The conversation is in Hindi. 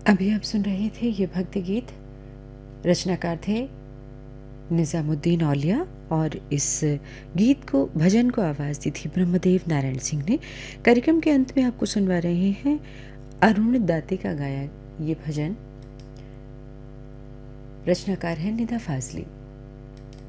अभी आप सुन रहे थे ये भक्ति गीत। रचनाकार थे निज़ामुद्दीन औलिया और इस गीत को भजन को आवाज़ दी थी ब्रह्मदेव नारायण सिंह ने। कार्यक्रम के अंत में आपको सुनवा रहे हैं अरुण दाते का गाया ये भजन। रचनाकार है निदा फाजली।